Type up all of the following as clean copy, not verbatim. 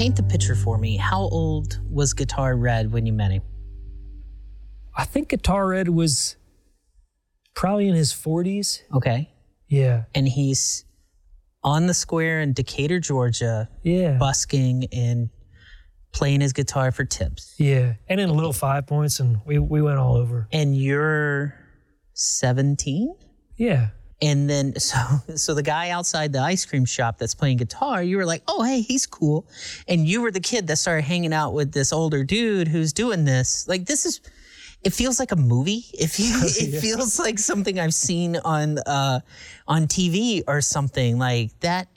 paint the picture for me. How old was Guitar Red when you met him? I think Guitar Red was probably in his 40s. Okay. Yeah. And he's on the square in Decatur, Georgia, busking and playing his guitar for tips. Yeah. And in Little 5 Points, and we went all over. And you're 17? Yeah. And then, so the guy outside the ice cream shop that's playing guitar, you were like, oh, hey, he's cool. And you were the kid that started hanging out with this older dude who's doing this. Like, it feels like a movie. It feels like something I've seen on TV or something like that.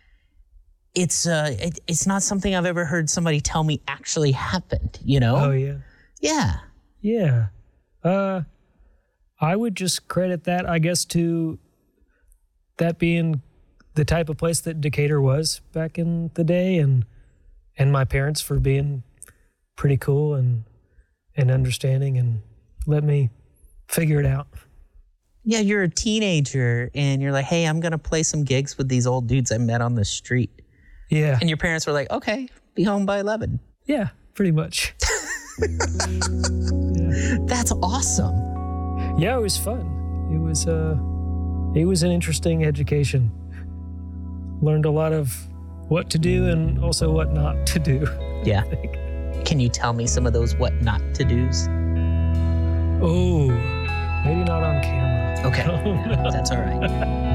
It's not something I've ever heard somebody tell me actually happened, you know? Oh, yeah. Yeah. Yeah. I would just credit that, I guess, to that being the type of place that Decatur was back in the day, and my parents for being pretty cool and understanding and let me figure it out. Yeah, you're a teenager and you're like, hey, I'm going to play some gigs with these old dudes I met on the street. Yeah. And your parents were like, okay, be home by 11. Yeah, pretty much. Yeah. That's awesome. Yeah, it was fun. It was an interesting education. Learned a lot of what to do and also what not to do. Yeah. Can you tell me some of those what not to do's? Oh, maybe not on camera. Okay. That's all right.